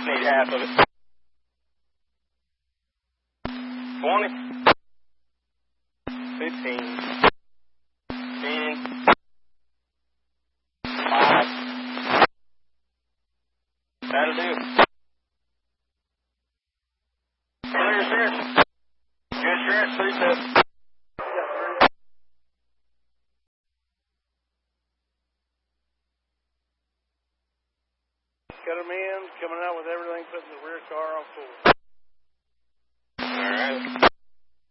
Need half of it. 20. 15. 10. 5. That'll do. Clear stretch. Good stretch, 3 steps. Cut them in, coming out with everything, putting the rear car on full. All right.